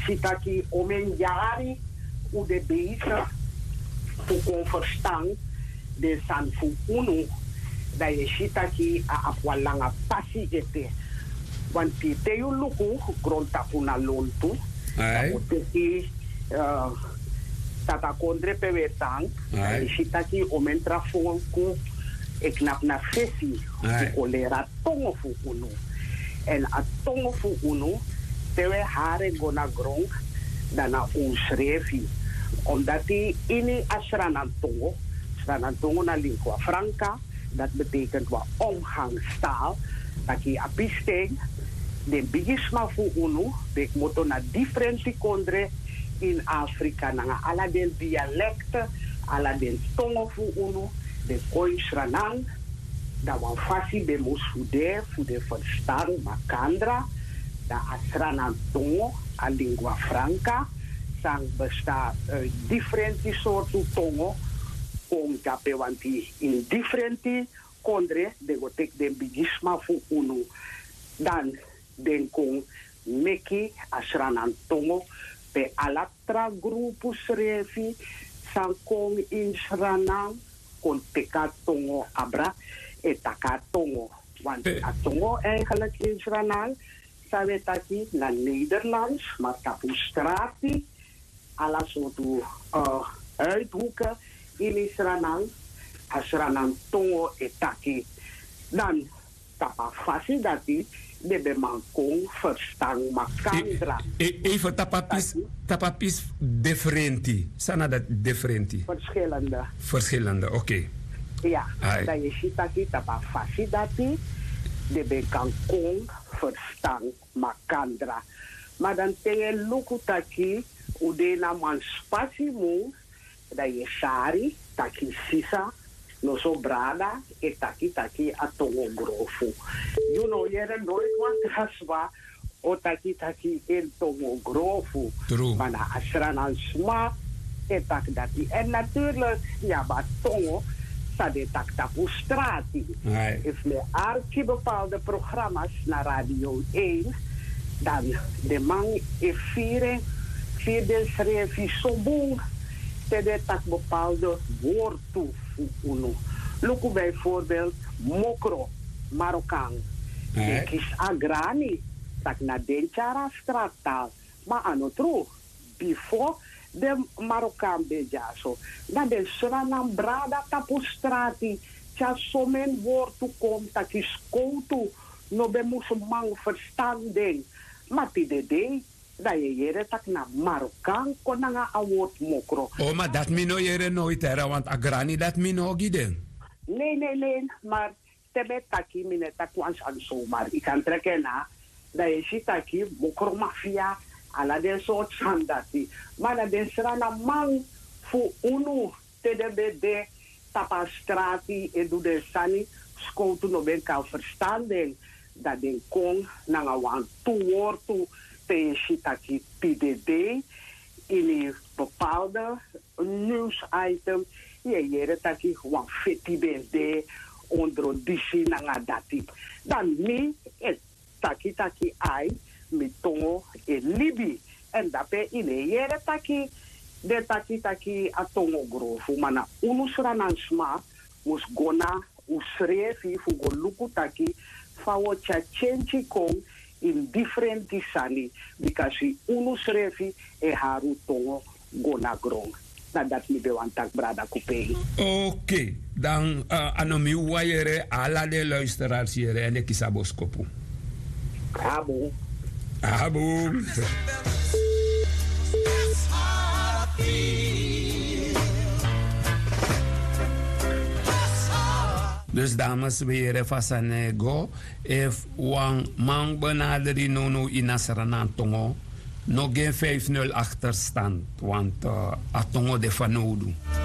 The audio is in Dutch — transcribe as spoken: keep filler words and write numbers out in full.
Sitaki omen jari u de bezig voor kon verstaan de san fu unu dat je sitaki a apwalanga passie ete. Want die teo luku grondtapuna lontu. Ai. Teki tata kondre pewetang. Je sitaki omen trafon ku eknap na fesi ku kolera tongo fu unu. En a tongo fu unu tewe hare gona grond dana unsrevi. Omdat die ini asranantongo, asranantongo na lingua franca, dat betekent wat omgangstaal, dat je apisteng, de bigisma fu unu, de moto na differenti kondre in Afrika, na ala den dialecten, ala den tongo fu unu, de koi sranang, dat wan fasi be musude, fu de verstaan makandra, da asranantongo, a lingua franca, sang bestaat uit differenti soorten tongo, om te wanti in differenti kondre, de gotek den bigisma fu unu. Dan den kong meki asranan tongo, pe alatra grupus revi, sang kong in sranang, kon teka tongo abra, etaka tongo. Want a tongo eigenlijk in sranang, sa wetaki na Nederlands, maar tapu strati, ala soorten uh, uithoeken in Israël, Asranang tongo etaki. Dan tapa fasi dati de bemankong verstaan makandra. E, e, even tapapis, tapapis differenti. Sana dat differenti. Verschillende. Verschillende, oké. Okay. Ja, dat je ziet dat die tapa fasi dati de bemankong verstaan makandra. Maar dan tegen lukutaki udena man spasi mu da je sari taki sisa no so brada e taki taki atongo grofu. You know, jere nooit want raswa o taki taki el tongo grofu. True. Maar na asranan sma e tak dati. En natuurlijk, ja, maar tongo sa de tak tapu strati. If me arki bepaalde programma's naar Radio één, dan de man e vieren vierde schreef zo boem te tak bepaalde woord toe voor uno. Look bijvoorbeeld mokro, Marokkaan. Ik is agrani, tak na denchara strataal. Maar anotru, before de Marokkaan bejaso. Na de sranam brada tapu strati, tja somen woord toe komt, tak is koutu, no be musulman verstanding. Maar die de dat je jere tak na Marokkaan kon nga award mokro. Oh, maar dat mino jere nooit hè, want agrani dat mino giden. Nee, nee, nee, maar tebe taki mine tak wans aan zomaar. Ik kan trekken na, dat je ziet taki mokro mafia, ala den soort sandati. Maar dat den srana man voor unu te de bede tapa strati e du de sani skoutu no ben kan verstanden dat den kon nga wan tu wortu te shitaki P D D in een bepaalde nieuwsitem. Je jere taki wan fifty bende onder disi nanga dati. Dan mi e taki taki ai mi tongo e libi. En dape ine jere taki de taki taki a tongo grofu. Mana unusra nansma mus gona usrefi fugo luku taki fawo cha chenchi kong in different sani because we unusrefi e haru tongo gona grong. Na dat mi bewantak brada kupei. Oké, okay. Dan uh, anomi wayere ala de luisteraars hier en ik is aboskopu. Abo. Abo. Dus dames, weer vasanego. If wang man benaderi nono inasranan tongo. Nog geen vijf nul achterstand. Want uh, atongo de fanodu.